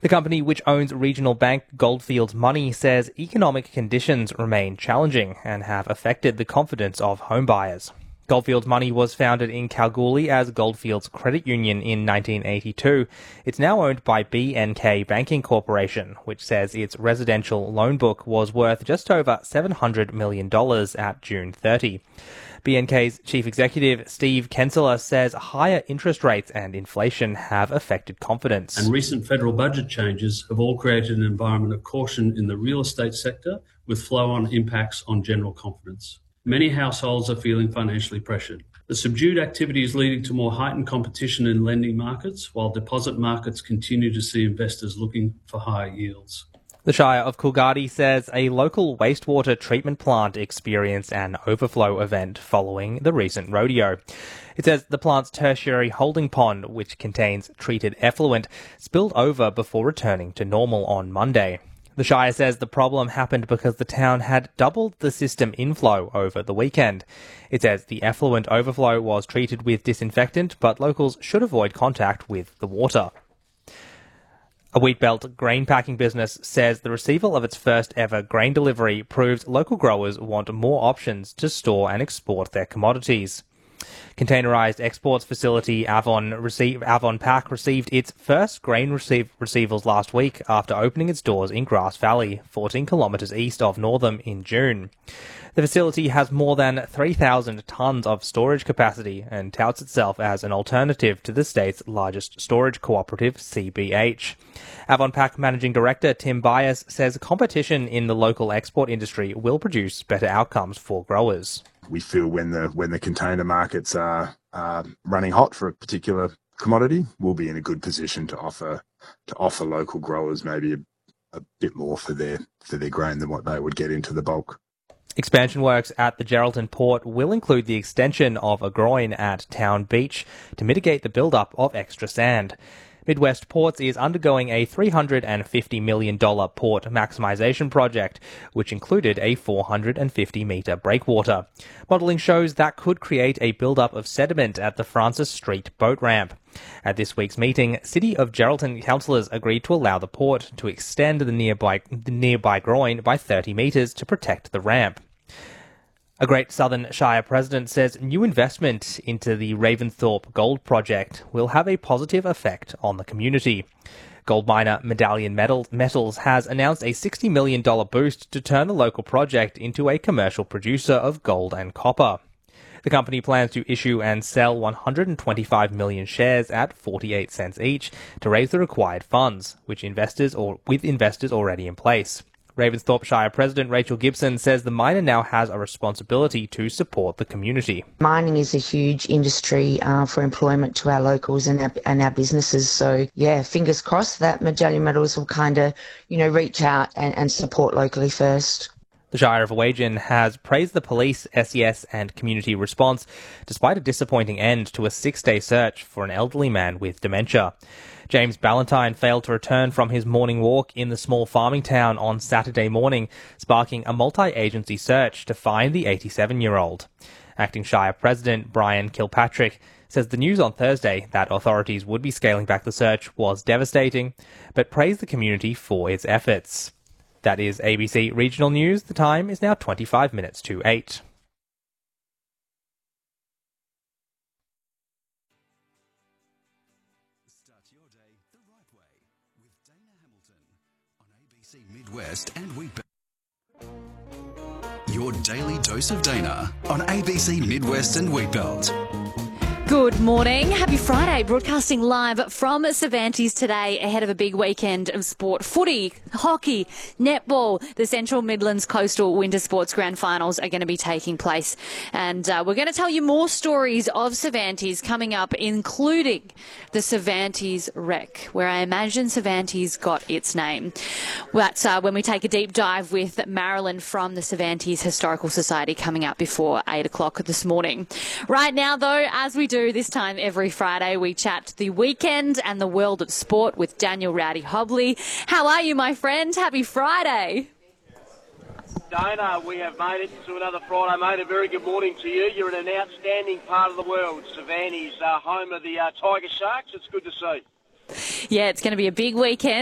The company, which owns regional bank Goldfields Money, says economic conditions remain challenging and have affected the confidence of home buyers. Goldfields Money was founded in Kalgoorlie as Goldfields Credit Union in 1982. It's now owned by BNK Banking Corporation, which says its residential loan book was worth just over $700 million at June 30. BNK's chief executive, Steve Kinsella, says higher interest rates and inflation have affected confidence. And recent federal budget changes have all created an environment of caution in the real estate sector, with flow-on impacts on general confidence. Many households are feeling financially pressured. The subdued activity is leading to more heightened competition in lending markets, while deposit markets continue to see investors looking for higher yields. The Shire of Coolgardie says a local wastewater treatment plant experienced an overflow event following the recent rodeo. It says the plant's tertiary holding pond, which contains treated effluent, spilled over before returning to normal on Monday. The Shire says the problem happened because the town had doubled the system inflow over the weekend. It says the effluent overflow was treated with disinfectant, but locals should avoid contact with the water. A Wheatbelt grain packing business says the receival of its first ever grain delivery proves local growers want more options to store and export their commodities. Containerized exports facility Avon Pack received its first grain receivals last week after opening its doors in Grass Valley, 14 kilometres east of Northam in June. The facility has more than 3,000 tonnes of storage capacity and touts itself as an alternative to the state's largest storage cooperative, CBH. Avon Pack Managing Director Tim Bias says competition in the local export industry will produce better outcomes for growers. We feel when the container markets are running hot for a particular commodity, we'll be in a good position to offer local growers maybe a bit more for their grain than what they would get into the bulk. Expansion works at the Geraldton port will include the extension of a groin at Town Beach to mitigate the build-up of extra sand. Midwest Ports is undergoing a $350 million port maximisation project, which included a 450-metre breakwater. Modelling shows that could create a build-up of sediment at the Francis Street boat ramp. At this week's meeting, City of Geraldton councillors agreed to allow the port to extend the nearby groin by 30 metres to protect the ramp. A Great Southern Shire president says new investment into the Ravensthorpe Gold Project will have a positive effect on the community. Gold miner Medallion Metals has announced a $60 million boost to turn the local project into a commercial producer of gold and copper. The company plans to issue and sell 125 million shares at 48 cents each to raise the required funds, with investors already in place. Ravensthorpe Shire President Rachel Gibson says the miner now has a responsibility to support the community. Mining is a huge industry for employment to our locals and our businesses. So, fingers crossed that Medallion Metals will kind of, reach out and support locally first. The Shire of Awajan has praised the police, SES and community response, despite a disappointing end to a 6-day search for an elderly man with dementia. James Ballantyne failed to return from his morning walk in the small farming town on Saturday morning, sparking a multi-agency search to find the 87-year-old. Acting Shire President Brian Kilpatrick says the news on Thursday that authorities would be scaling back the search was devastating, but praised the community for its efforts. That is ABC Regional News. The time is now 25 minutes to 8. Start your day the right way with Dana Hamilton on ABC Midwest and Wheatbelt. Your daily dose of Dana on ABC Midwest and Wheatbelt. Good morning. Happy Friday. Broadcasting live from Cervantes today ahead of a big weekend of sport. Footy, hockey, netball. The Central Midlands Coastal Winter Sports Grand Finals are going to be taking place. And we're going to tell you more stories of Cervantes coming up, including the Cervantes Wreck, where I imagine Cervantes got its name. That's when we take a deep dive with Marilyn from the Cervantes Historical Society coming up before 8 o'clock this morning. Right now, though, as we do this time every Friday, we chat the weekend and the world of sport with Daniel Rowdy Hobley. How are you, my friend? Happy Friday. Dana, we have made it to another Friday, mate. A very good morning to you. You're in an outstanding part of the world, Cervantes, home of the Tiger Sharks. It's good to see. Yeah, it's going to be a big weekend.